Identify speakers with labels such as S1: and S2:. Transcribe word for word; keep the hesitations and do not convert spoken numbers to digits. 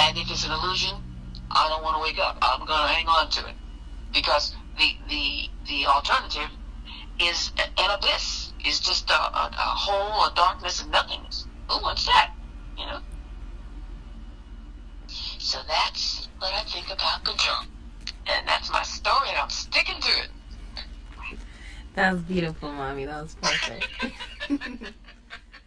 S1: And if it's an illusion, I don't want to wake up. I'm going to hang on to it. Because the the the alternative is an abyss. Is just a, a, a hole, a darkness, and nothingness. Ooh, what's that? You know? So that's what I think about control. And that's my story, and I'm sticking to it.
S2: That was beautiful, Mommy. That was perfect.